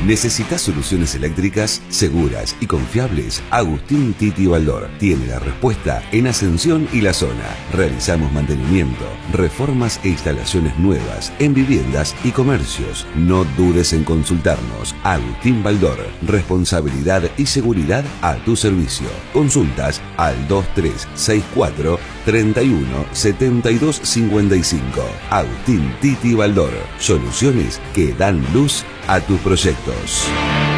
¿Necesitas soluciones eléctricas seguras y confiables? Agustín Titi Baldor tiene la respuesta en Ascensión y la zona. Realizamos mantenimiento, reformas e instalaciones nuevas en viviendas y comercios. No dudes en consultarnos. Agustín Baldor, responsabilidad y seguridad a tu servicio. Consultas al 2364 31 72 55. Agustín Titi Baldor. Soluciones que dan luz a tus proyectos.